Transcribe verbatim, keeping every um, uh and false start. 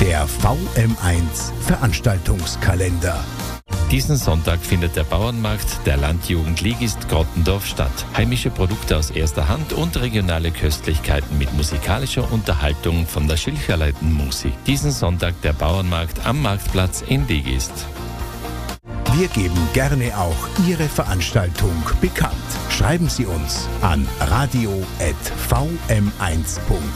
Der V M eins Veranstaltungskalender. Diesen Sonntag findet der Bauernmarkt der Landjugend Ligist Grottendorf statt. Heimische Produkte aus erster Hand und regionale Köstlichkeiten mit musikalischer Unterhaltung von der Schilcherleiten Musi. Diesen Sonntag der Bauernmarkt am Marktplatz in Ligist. Wir geben gerne auch Ihre Veranstaltung bekannt. Schreiben Sie uns an radio at v m eins punkt